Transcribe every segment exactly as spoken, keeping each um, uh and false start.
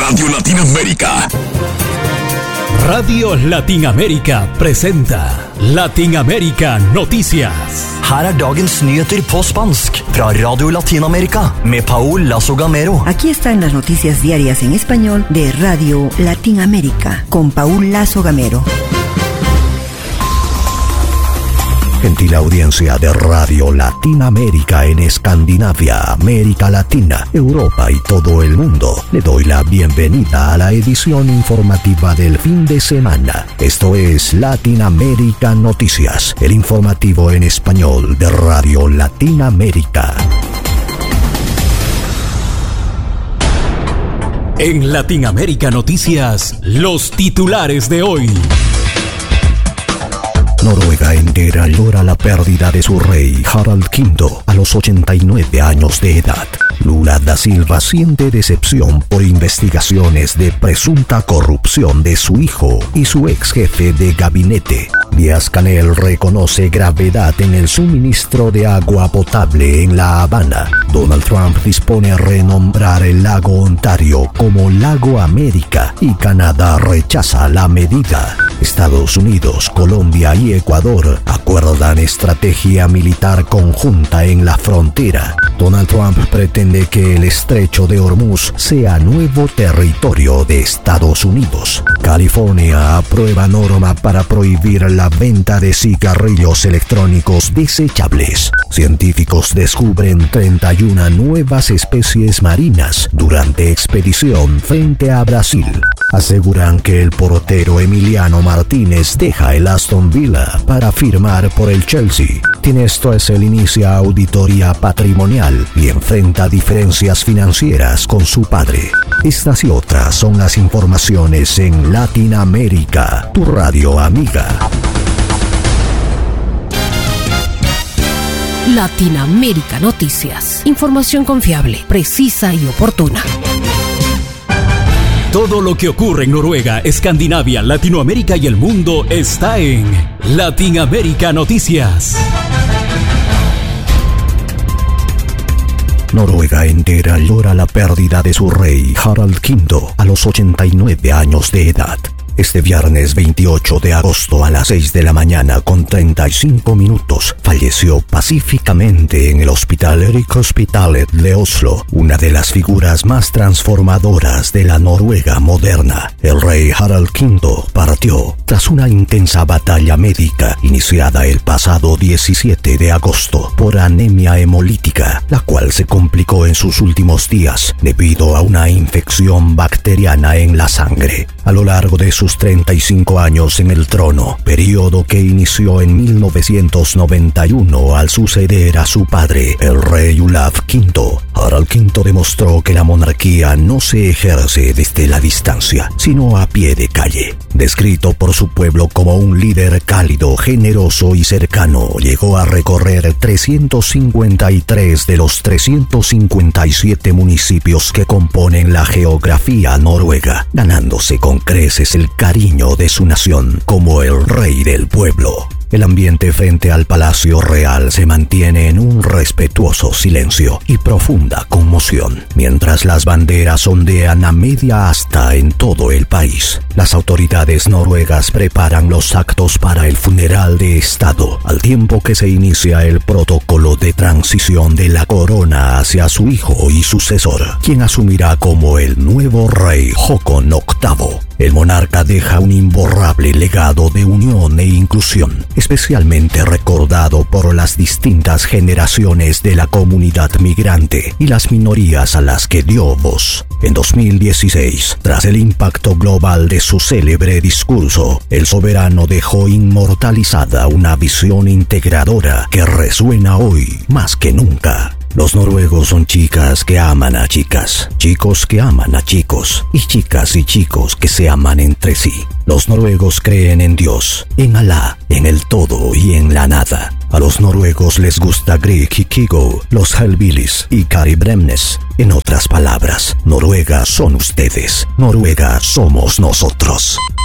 Radio Latinoamérica. Radio Latinoamérica presenta Latinoamérica Noticias. Her er dagens nyheter på spansk fra Radio Latinoamérica med Paul Lazo Gamero. Aquí están las noticias diarias en español de Radio Latinoamérica con Paul Lazo Gamero. Gentil audiencia de Radio Latinoamérica en Escandinavia, América Latina, Europa y todo el mundo, le doy la bienvenida a la edición informativa del fin de semana. Esto es Latinoamérica Noticias, el informativo en español de Radio Latinoamérica. En Latinoamérica Noticias, los titulares de hoy. Noruega entera llora la pérdida de su rey Harald quinto a los ochenta y nueve años de edad. Lula da Silva siente decepción por investigaciones de presunta corrupción de su hijo y su ex jefe de gabinete. Díaz-Canel reconoce gravedad en el suministro de agua potable en La Habana. Donald Trump dispone a renombrar el lago Ontario como Lago América y Canadá rechaza la medida. Estados Unidos, Colombia y Ecuador acuerdan estrategia militar conjunta en la frontera. Donald Trump pretende que el estrecho de Hormuz sea nuevo territorio de Estados Unidos. California aprueba norma para prohibir la venta de cigarrillos electrónicos desechables. Científicos descubren treinta y una nuevas especies marinas durante expedición frente a Brasil. Aseguran que el portero Emiliano Martínez deja el Aston Villa para firmar por el Chelsea. Tinestro inicia auditoría patrimonial y enfrenta diferencias financieras con su padre. Estas y otras son las informaciones en Latinoamérica, tu radio amiga. Latinoamérica Noticias. Información confiable, precisa y oportuna. Todo lo que ocurre en Noruega, Escandinavia, Latinoamérica y el mundo está en Latinoamérica Noticias. Noruega entera llora la pérdida de su rey Harald quinto a los ochenta y nueve años de edad. Este viernes veintiocho de agosto a las seis de la mañana con treinta y cinco minutos falleció pacíficamente en el Hospital Rikshospitalet de Oslo, una de las figuras más transformadoras de la Noruega moderna. El rey Harald quinto partió tras una intensa batalla médica iniciada el pasado diecisiete de agosto por anemia hemolítica, la cual se complicó en sus últimos días debido a una infección bacteriana en la sangre. A lo largo de sus treinta y cinco años en el trono, periodo que inició en mil novecientos noventa y uno al suceder a su padre, el rey Olav quinto, Harald quinto demostró que la monarquía no se ejerce desde la distancia, sino a pie de calle. Descrito por su pueblo como un líder cálido, generoso y cercano, llegó a recorrer trescientos cincuenta y tres de los trescientos cincuenta y siete municipios que componen la geografía noruega, ganándose con creces el cariño de su nación como el rey del pueblo. El ambiente frente al Palacio Real se mantiene en un respetuoso silencio y profunda conmoción, mientras las banderas ondean a media asta en todo el país. Las autoridades noruegas preparan los actos para el funeral de Estado, al tiempo que se inicia el protocolo de transición de la corona hacia su hijo y sucesor, quien asumirá como el nuevo rey Håkon octavo. El monarca deja un imborrable legado de unión e inclusión, especialmente recordado por las distintas generaciones de la comunidad migrante y las minorías a las que dio voz. En dos mil dieciséis, tras el impacto global de su célebre discurso, el soberano dejó inmortalizada una visión integradora que resuena hoy más que nunca. Los noruegos son chicas que aman a chicas, chicos que aman a chicos, y chicas y chicos que se aman entre sí. Los noruegos creen en Dios, en Alá, en el todo y en la nada. A los noruegos les gusta Grieg y Kygo, los Hellbillies y Kari Bremnes. En otras palabras, Noruega son ustedes, Noruega somos nosotros.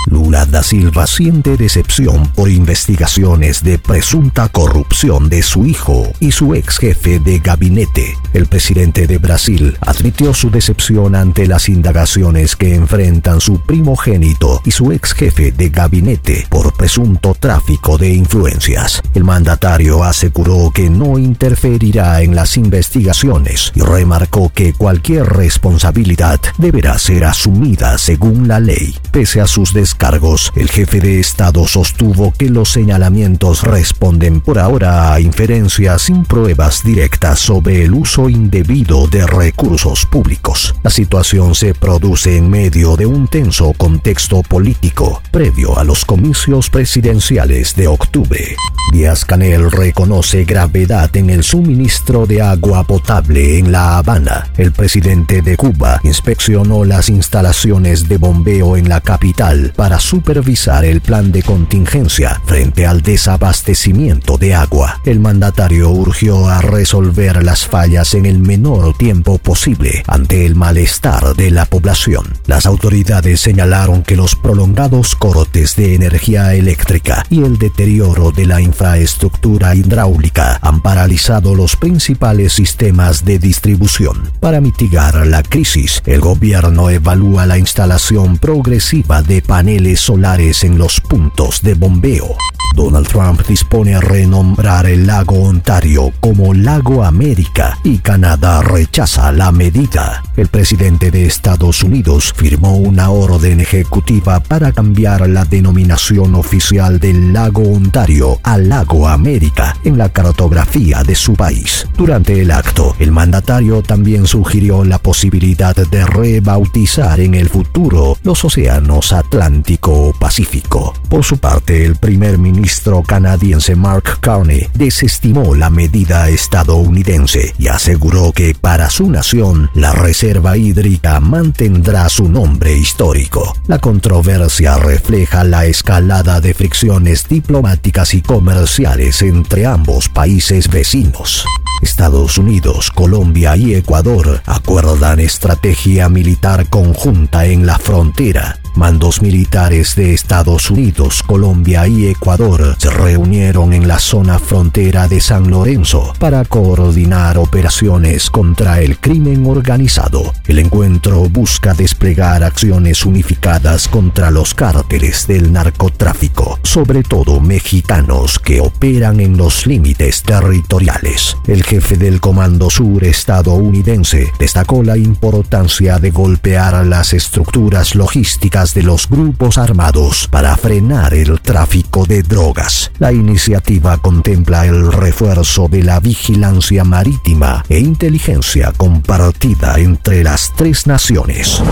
Lula da Silva siente decepción por investigaciones de presunta corrupción de su hijo y su ex jefe de gabinete. El presidente de Brasil admitió su decepción ante las indagaciones que enfrentan su primogénito y su ex jefe de gabinete por presunto tráfico de influencias. El mandatario aseguró que no interferirá en las investigaciones y remarcó que cualquier responsabilidad deberá ser asumida según la ley. Pese a sus descargos, el jefe de Estado sostuvo que los señalamientos responden por ahora a inferencias sin pruebas directas sobre el uso indebido de recursos públicos. La situación se produce en medio de un tenso contexto político previo a los comicios presidenciales de octubre. Díaz-Canel reconoce gravedad en el suministro de agua potable en La Habana. El presidente de Cuba inspeccionó las instalaciones de bombeo en la capital para supervisar el plan de contingencia frente al desabastecimiento de agua. El mandatario urgió a resolver las fallas en el menor tiempo posible ante el malestar de la población. Las autoridades señalaron que los prolongados cortes de energía eléctrica y el deterioro de la infraestructura hidráulica han paralizado los principales sistemas de distribución. Para mitigar la crisis, el gobierno evalúa la instalación progresiva de paneles solares en los puntos de bombeo. Donald Trump dispone a renombrar el lago Ontario como Lago América y Canadá rechaza la medida. El presidente de Estados Unidos firmó una orden ejecutiva para cambiar la denominación oficial del lago Ontario a Lago América en la cartografía de su país. Durante el acto, el mandatario también sugirió la posibilidad de rebautizar en el futuro los océanos Atlántico o Pacífico. Por su parte, el primer ministro canadiense Mark Carney desestimó la medida estadounidense y aseguró que para su nación la reserva hídrica mantendrá su nombre histórico. La controversia refleja la escalada de fricciones diplomáticas y comerciales entre ambos países vecinos. Estados Unidos, Colombia y Ecuador acuerdan estrategia militar conjunta en la frontera. Mandos militares de Estados Unidos, Colombia y Ecuador se reunieron en la zona frontera de San Lorenzo para coordinar operaciones contra el crimen organizado. El encuentro busca desplegar acciones unificadas contra los cárteles del narcotráfico, sobre todo mexicanos que operan en los límites territoriales. El jefe del Comando Sur estadounidense destacó la importancia de golpear las estructuras logísticas de los grupos armados para frenar el tráfico de drogas. La iniciativa contempla el refuerzo de la vigilancia marítima e inteligencia compartida entre las tres naciones.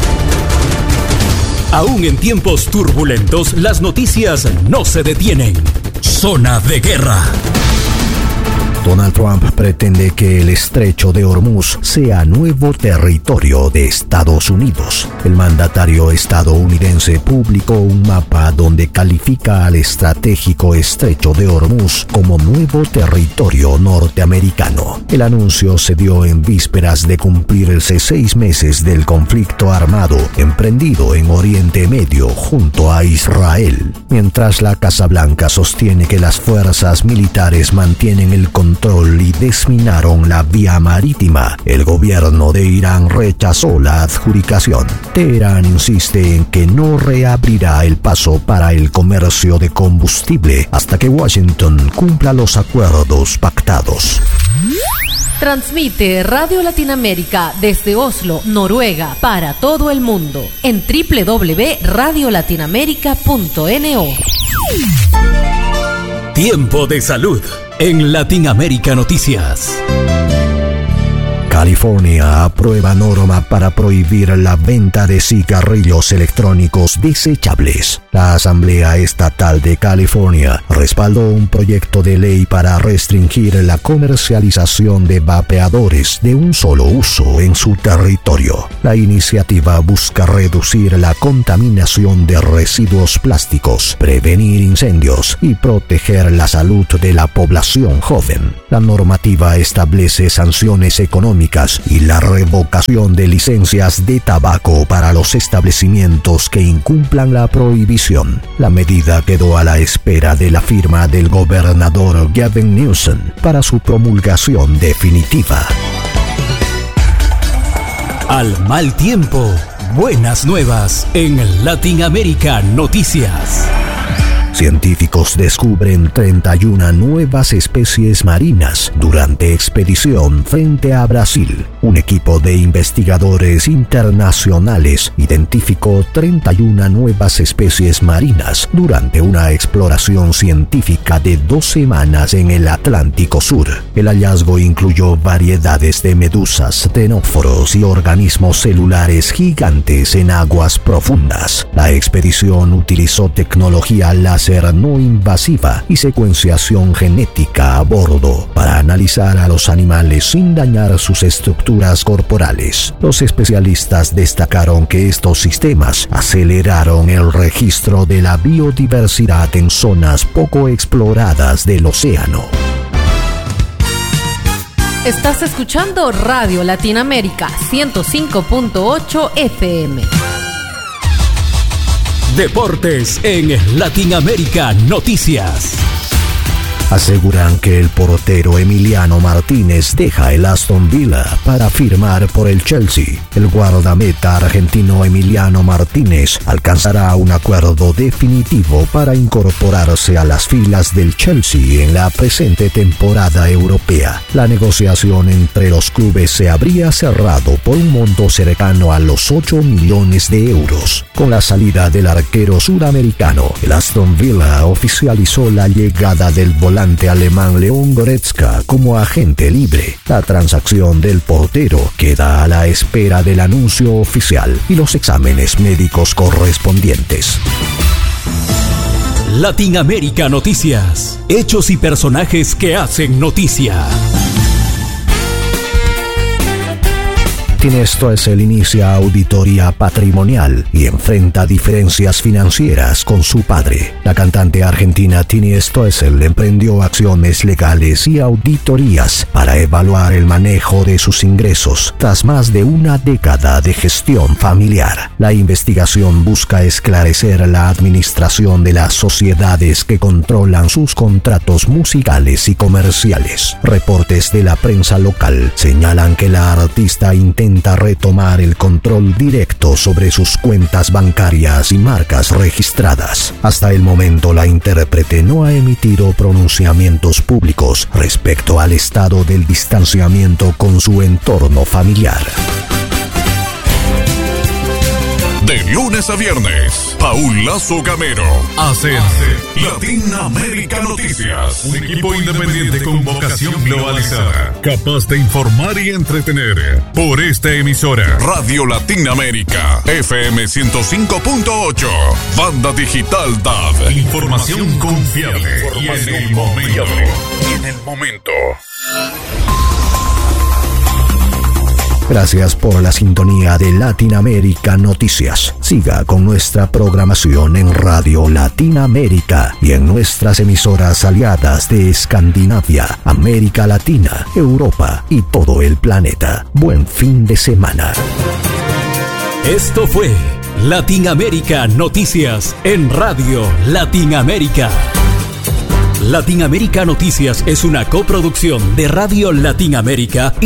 Aún en tiempos turbulentos, las noticias no se detienen. Zona de guerra. Donald Trump pretende que el estrecho de Hormuz sea nuevo territorio de Estados Unidos. El mandatario estadounidense publicó un mapa donde califica al estratégico estrecho de Hormuz como nuevo territorio norteamericano. El anuncio se dio en vísperas de cumplirse seis meses del conflicto armado emprendido en Oriente Medio junto a Israel. Mientras la Casa Blanca sostiene que las fuerzas militares mantienen el control control y desminaron la vía marítima, el gobierno de Irán rechazó la adjudicación. Teherán insiste en que no reabrirá el paso para el comercio de combustible hasta que Washington cumpla los acuerdos pactados. Transmite Radio Latinoamérica desde Oslo, Noruega, para todo el mundo en doble u doble u doble u punto radio latinoamérica punto no. Tiempo de salud en Latinoamérica Noticias. California aprueba norma para prohibir la venta de cigarrillos electrónicos desechables. La Asamblea Estatal de California respaldó un proyecto de ley para restringir la comercialización de vapeadores de un solo uso en su territorio. La iniciativa busca reducir la contaminación de residuos plásticos, prevenir incendios y proteger la salud de la población joven. La normativa establece sanciones económicas económicas y la revocación de licencias de tabaco para los establecimientos que incumplan la prohibición. La medida quedó a la espera de la firma del gobernador Gavin Newsom para su promulgación definitiva. Al mal tiempo, buenas nuevas en Latinoamérica Noticias. Científicos descubren treinta y una nuevas especies marinas durante expedición frente a Brasil. Un equipo de investigadores internacionales identificó treinta y una nuevas especies marinas durante una exploración científica de dos semanas en el Atlántico Sur. El hallazgo incluyó variedades de medusas, ctenóforos y organismos celulares gigantes en aguas profundas. La expedición utilizó tecnología láser no invasiva y secuenciación genética a bordo para analizar a los animales sin dañar sus estructuras corporales. Los especialistas destacaron que estos sistemas aceleraron el registro de la biodiversidad en zonas poco exploradas del océano. Estás escuchando Radio Latinoamérica ciento cinco punto ocho F M. Deportes en Latinoamérica Noticias. Aseguran que el portero Emiliano Martínez deja el Aston Villa para firmar por el Chelsea. El guardameta argentino Emiliano Martínez alcanzará un acuerdo definitivo para incorporarse a las filas del Chelsea en la presente temporada europea. La negociación entre los clubes se habría cerrado por un monto cercano a los ocho millones de euros. Con la salida del arquero sudamericano, el Aston Villa oficializó la llegada del volante alemán Leon Goretzka como agente libre. La transacción del portero queda a la espera del anuncio oficial y los exámenes médicos correspondientes. Latinoamérica Noticias. Hechos y personajes que hacen noticia. Tini Stoessel inicia auditoría patrimonial y enfrenta diferencias financieras con su padre. La cantante argentina Tini Stoessel emprendió acciones legales y auditorías para evaluar el manejo de sus ingresos tras más de una década de gestión familiar. La investigación busca esclarecer la administración de las sociedades que controlan sus contratos musicales y comerciales. Reportes de la prensa local señalan que la artista intenta retomar el control directo sobre sus cuentas bancarias y marcas registradas. Hasta el momento, la intérprete no ha emitido pronunciamientos públicos respecto al estado del distanciamiento con su entorno familiar. De lunes a viernes, Paul Lazo Gamero hace Latinoamérica Noticias, un equipo independiente con vocación globalizada, capaz de informar y entretener. Por esta emisora, Radio Latinoamérica, F M ciento cinco punto ocho, banda digital D A B. Información confiable y en el momento. Y en el momento. Gracias por la sintonía de Latinoamérica Noticias. Siga con nuestra programación en Radio Latinoamérica y en nuestras emisoras aliadas de Escandinavia, América Latina, Europa y todo el planeta. Buen fin de semana. Esto fue Latinoamérica Noticias en Radio Latinoamérica. Latinoamérica Noticias es una coproducción de Radio Latinoamérica